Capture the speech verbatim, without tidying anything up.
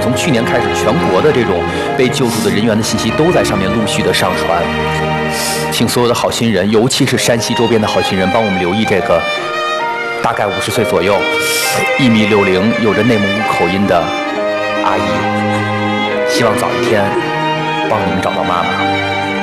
从去年开始，全国的这种被救助的人员的信息都在上面陆续的上传。请所有的好心人，尤其是山西周边的好心人，帮我们留意这个大概五十岁左右、一米六零、有着内蒙古口音的阿姨。希望早一天帮你们找到妈妈。